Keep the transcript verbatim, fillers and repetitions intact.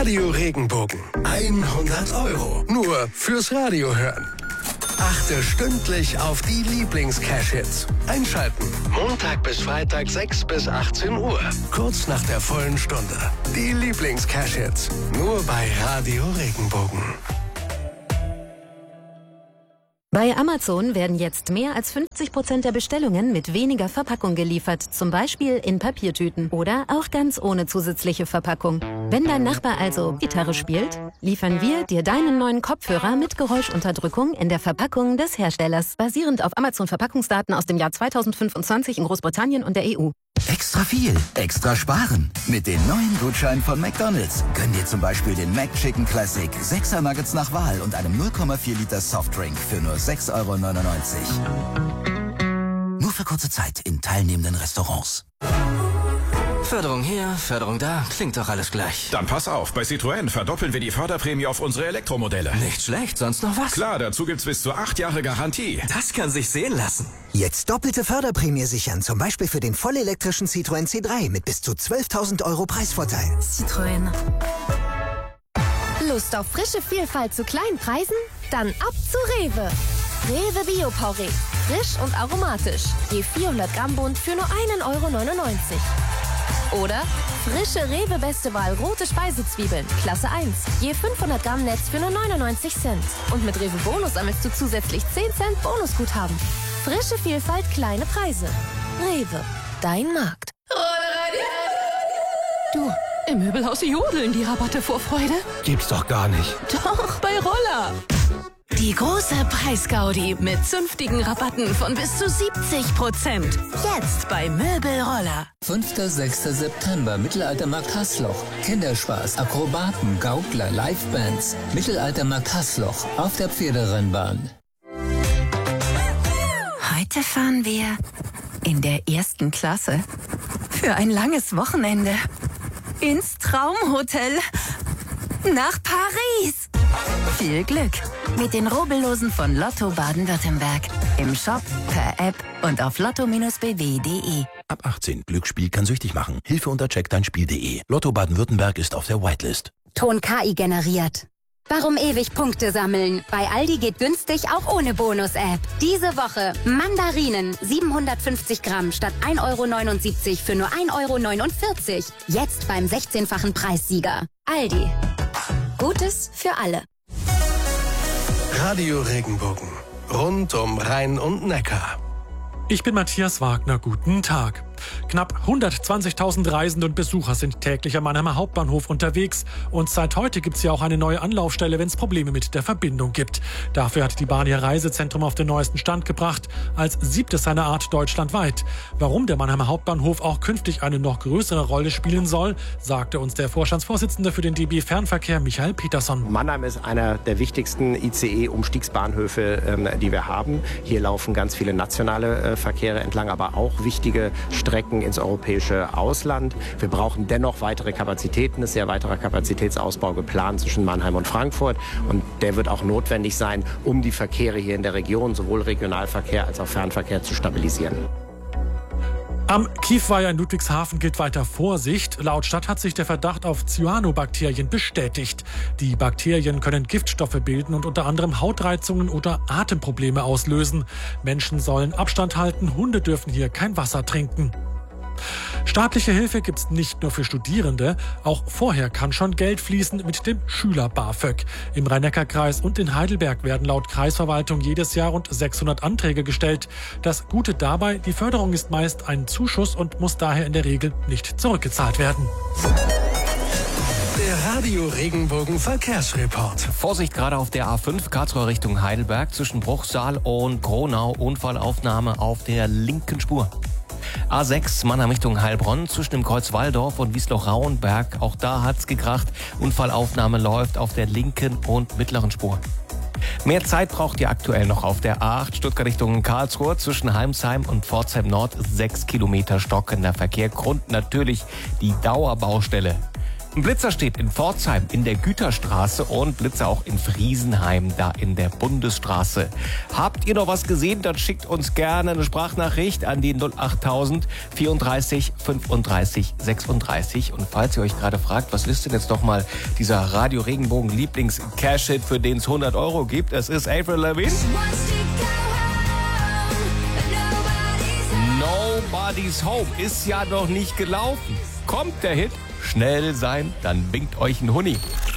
Radio Regenbogen. hundert Euro. Nur fürs Radio hören. Achte stündlich auf die Lieblings-Cash-Hits. Einschalten. Montag bis Freitag sechs bis achtzehn Uhr. Kurz nach der vollen Stunde. Die Lieblings-Cash-Hits. Nur bei Radio Regenbogen. Bei Amazon werden jetzt mehr als fünfzig Prozent der Bestellungen mit weniger Verpackung geliefert. Zum Beispiel in Papiertüten oder auch ganz ohne zusätzliche Verpackung. Wenn dein Nachbar also Gitarre spielt, liefern wir dir deinen neuen Kopfhörer mit Geräuschunterdrückung in der Verpackung des Herstellers. Basierend auf Amazon-Verpackungsdaten aus dem Jahr zweitausendfünfundzwanzig in Großbritannien und der E U. Extra viel, extra sparen. Mit den neuen Gutscheinen von McDonald's gönn dir zum Beispiel den McChicken Classic, sechser Nuggets nach Wahl und einem null Komma vier Liter Softdrink für nur sechs Euro neunundneunzig. Nur für kurze Zeit in teilnehmenden Restaurants. Förderung hier, Förderung da, klingt doch alles gleich. Dann pass auf, bei Citroën verdoppeln wir die Förderprämie auf unsere Elektromodelle. Nicht schlecht, sonst noch was? Klar, dazu gibt's bis zu acht Jahre Garantie. Das kann sich sehen lassen. Jetzt doppelte Förderprämie sichern, zum Beispiel für den vollelektrischen Citroën C drei mit bis zu zwölftausend Euro Preisvorteil. Citroën. Lust auf frische Vielfalt zu kleinen Preisen? Dann ab zu Rewe. Rewe Bio-Porree. Frisch und aromatisch. Je vierhundert Gramm Bund für nur einen Euro neunundneunzig. Oder frische Rewe Beste Wahl rote Speisezwiebeln, Klasse eins. Je fünfhundert Gramm Netz für nur neunundneunzig Cent. Und mit Rewe Bonus sammelst du zusätzlich zehn Cent Bonusguthaben. Frische Vielfalt, kleine Preise. Rewe, dein Markt. Du, im Möbelhaus jodeln die Rabatte vor Freude. Gibt's doch gar nicht. Doch, bei Roller. Die große Preisgaudi mit zünftigen Rabatten von bis zu siebzig Prozent. Jetzt bei Möbelroller. fünfter bis sechster September, Mittelaltermarkt Hasloch. Kinderspaß, Akrobaten, Gaukler, Livebands. Mittelaltermarkt Hasloch auf der Pferderennbahn. Heute fahren wir in der ersten Klasse für ein langes Wochenende ins Traumhotel nach Paris. Viel Glück mit den Rubbellosen von Lotto Baden-Württemberg. Im Shop, per App und auf lotto Bindestrich b w punkt d e. Ab achtzehn. Glücksspiel kann süchtig machen. Hilfe unter check dein Spiel punkt d e. Lotto Baden-Württemberg ist auf der Whitelist. Ton K I generiert. Warum ewig Punkte sammeln? Bei Aldi geht günstig auch ohne Bonus-App. Diese Woche Mandarinen siebenhundertfünfzig Gramm statt ein Euro neunundsiebzig für nur ein Euro neunundvierzig. Jetzt beim sechzehnfachen Preissieger. Aldi. Gutes für alle. Radio Regenbogen. Rund um Rhein und Neckar. Ich bin Matthias Wagner, guten Tag. Knapp hundertzwanzigtausend Reisende und Besucher sind täglich am Mannheimer Hauptbahnhof unterwegs. Und seit heute gibt es ja auch eine neue Anlaufstelle, wenn es Probleme mit der Verbindung gibt. Dafür hat die Bahn ihr Reisezentrum auf den neuesten Stand gebracht, als siebtes seiner Art deutschlandweit. Warum der Mannheimer Hauptbahnhof auch künftig eine noch größere Rolle spielen soll, sagte uns der Vorstandsvorsitzende für den D B Fernverkehr, Michael Peterson. Mannheim ist einer der wichtigsten I C E-Umstiegsbahnhöfe, ähm, die wir haben. Hier laufen ganz viele nationale äh, Verkehre entlang, aber auch wichtige Strecken ins europäische Ausland. Wir brauchen dennoch weitere Kapazitäten. Es ist ja weiterer Kapazitätsausbau geplant zwischen Mannheim und Frankfurt. Und der wird auch notwendig sein, um die Verkehre hier in der Region, sowohl Regionalverkehr als auch Fernverkehr, zu stabilisieren. Am Kiefweiher in Ludwigshafen gilt weiter Vorsicht. Laut Stadt hat sich der Verdacht auf Cyanobakterien bestätigt. Die Bakterien können Giftstoffe bilden und unter anderem Hautreizungen oder Atemprobleme auslösen. Menschen sollen Abstand halten, Hunde dürfen hier kein Wasser trinken. Staatliche Hilfe gibt's nicht nur für Studierende, auch vorher kann schon Geld fließen mit dem Schüler-BAföG. Im Rhein-Neckar-Kreis und in Heidelberg werden laut Kreisverwaltung jedes Jahr rund sechshundert Anträge gestellt. Das Gute dabei, die Förderung ist meist ein Zuschuss und muss daher in der Regel nicht zurückgezahlt werden. Der Radio Regenbogen Verkehrsreport. Vorsicht gerade auf der A fünf Karlsruhe Richtung Heidelberg zwischen Bruchsal und Kronau. Unfallaufnahme auf der linken Spur. A sechs Mannheim Richtung Heilbronn zwischen dem Kreuz Walldorf und Wiesloch-Rauenberg. Auch da hat's gekracht. Unfallaufnahme läuft auf der linken und mittleren Spur. Mehr Zeit braucht ihr aktuell noch auf der A acht Stuttgart Richtung Karlsruhe zwischen Heimsheim und Pforzheim Nord. Sechs Kilometer stockender Verkehr. Grund natürlich die Dauerbaustelle. Ein Blitzer steht in Pforzheim in der Güterstraße und Blitzer auch in Friesenheim, da in der Bundesstraße. Habt ihr noch was gesehen? Dann schickt uns gerne eine Sprachnachricht an die null acht tausend vierunddreißig fünfunddreißig sechsunddreißig. Und falls ihr euch gerade fragt, was ist denn jetzt doch mal dieser Radio Regenbogen Lieblings-Cash-Hit, für den es hundert Euro gibt? Es ist Avril Lavigne. Nobody's Home ist ja noch nicht gelaufen. Kommt der Hit? Schnell sein, dann winkt euch ein Huni.